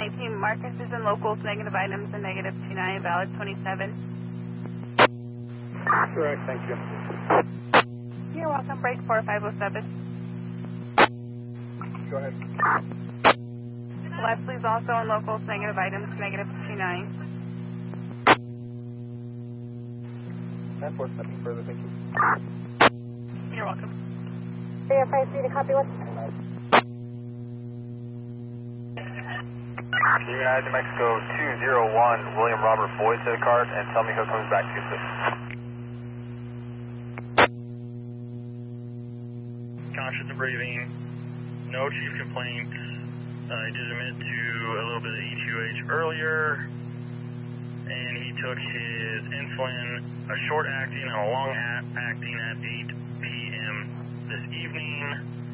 19, Marcus is in locals, negative items and negative 29, valid 27. Correct, thank you. You're welcome, break 4507. Go ahead. Leslie's also in locals, negative items, negative 29. 10-4, nothing further, thank you. You're welcome. Verify 3 to copy what? United New Mexico 201, William Robert Boyd to the card, and tell me who comes back to you, please. Conscious and breathing, no chief complaints. I did admit to a little bit of E2H earlier, and he took his insulin, a short acting and a long acting at 8 p.m. this evening.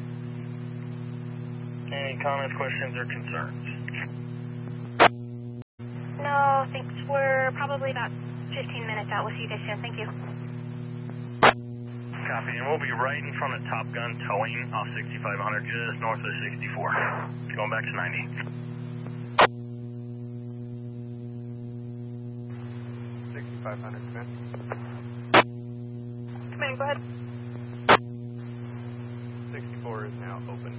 Any comments, questions, or concerns? No, thanks. We're probably about 15 minutes out. We'll see you guys soon. Thank you. Copy, and we'll be right in front of Top Gun towing off 6500, just north of 64. Going back to 90. 6500, come in. Come in, go ahead. 64 is now open.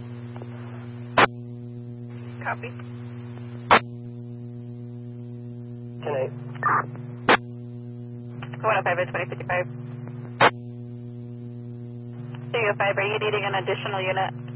Copy. 10-8. Going up over 2055. There you go, 5. Are you needing an additional unit?